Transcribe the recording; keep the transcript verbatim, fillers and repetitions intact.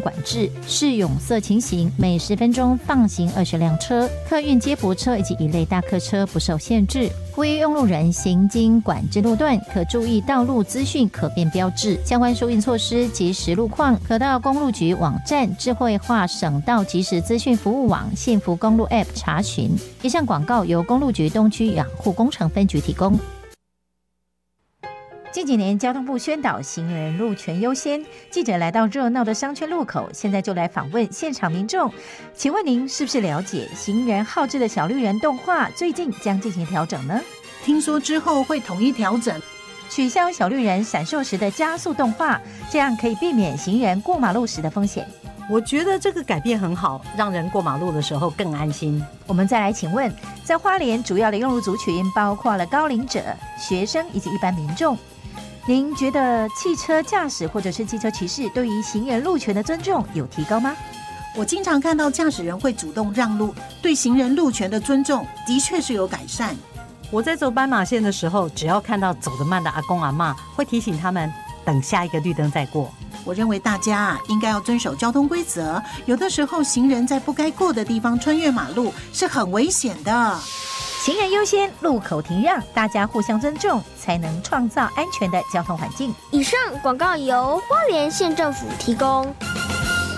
管制，市永色情形，每十分钟放行二十辆车，客运接驳车以及一类大客车不受限制。呼吁用路人行经管制路段，可注意道路资讯可变标志，相关疏运措施及时路况，可到公路局网站、智慧化省道即时资讯服务网、幸福公路 App 查询。以上广告由公路局东区养护工程分局提供。近几年交通部宣导行人路权优先，记者来到热闹的商圈路口，现在就来访问现场民众。请问您是不是了解行人好志的小绿人动画最近将进行调整呢？ 听说之后会统一调整， 取消小绿人闪烁时的加速动画，这样可以避免行人过马路时的风险。 我觉得这个改变很好，让人过马路的时候更安心。 我们再来请问，在花莲主要的用路族群包括了高龄者、学生以及一般民众，您觉得汽车驾驶或者是机车骑士对于行人路权的尊重有提高吗？ 我经常看到驾驶人会主动让路，对行人路权的尊重的确是有改善。 我在走斑马线的时候，只要看到走得慢的阿公阿嬷，会提醒他们等下一个绿灯再过。 我认为大家啊应该要遵守交通规则，有的时候行人在不该过的地方穿越马路是很危险的。 行人优先，路口停让，大家互相尊重，才能创造安全的交通环境。 以上广告由花莲县政府提供。